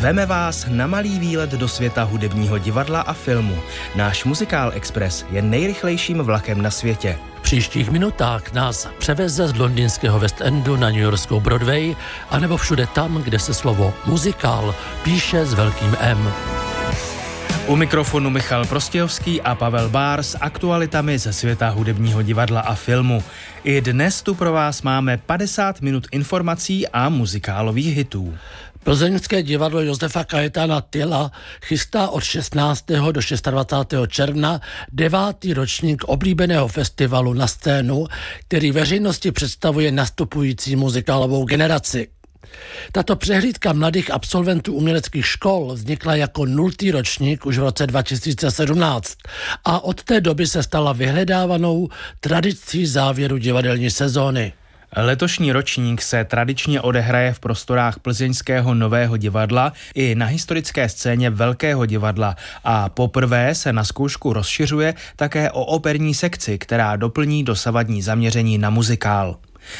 Zveme vás na malý výlet do světa hudebního divadla a filmu. Náš Muzikál Express je nejrychlejším vlakem na světě. V příštích minutách nás převeze z londýnského West Endu na newyorskou Broadway, anebo všude tam, kde se slovo muzikál píše s velkým M. U mikrofonu Michal Prostějovský a Pavel Bár s aktualitami ze světa hudebního divadla a filmu. I dnes tu pro vás máme 50 minut informací a muzikálových hitů. Plzeňské divadlo Josefa Kajetána Tyla chystá od 16. do 26. června 9. ročník oblíbeného festivalu Na scénu, který veřejnosti představuje nastupující muzikálovou generaci. Tato přehlídka mladých absolventů uměleckých škol vznikla jako 0. ročník už v roce 2017 a od té doby se stala vyhledávanou tradicí závěru divadelní sezóny. Letošní ročník se tradičně odehraje v prostorách plzeňského Nového divadla i na historické scéně Velkého divadla a poprvé se na zkoušku rozšiřuje také o operní sekci, která doplní dosavadní zaměření na muzikál.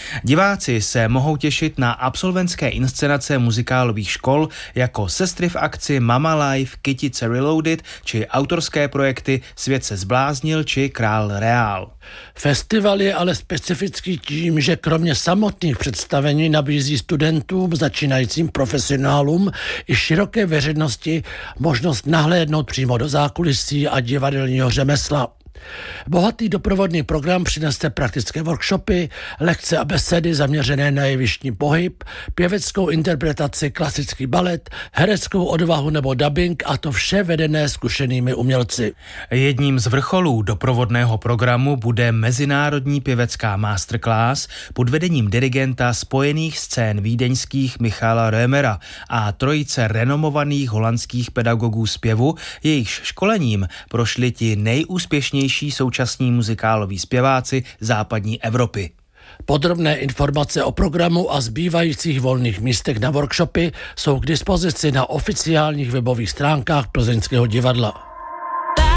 Diváci se mohou těšit na absolventské inscenace muzikálových škol jako Sestry v akci, Mama Life, Kytice Reloaded či autorské projekty Svět se zbláznil či Král Reál. Festival je ale specifický tím, že kromě samotných představení nabízí studentům, začínajícím profesionálům i široké veřejnosti možnost nahlédnout přímo do zákulisí a divadelního řemesla. Bohatý doprovodný program přinese praktické workshopy, lekce a besedy zaměřené na jevištní pohyb, pěveckou interpretaci, klasický balet, hereckou odvahu nebo dabing, a to vše vedené zkušenými umělci. Jedním z vrcholů doprovodného programu bude mezinárodní pěvecká masterclass pod vedením dirigenta Spojených scén vídeňských Michala Römera a trojice renomovaných holandských pedagogů zpěvu, jejichž školením prošli ti nejúspěšnější současní muzikáloví zpěváci západní Evropy. Podrobné informace o programu a zbývajících volných místech na workshopy jsou k dispozici na oficiálních webových stránkách Plzeňského divadla.